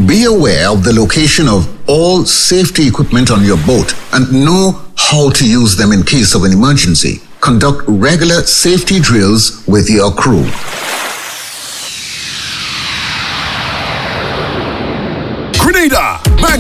Be aware of the location of all safety equipment on your boat and know how to use them in case of an emergency. Conduct regular safety drills with your crew. Grenada!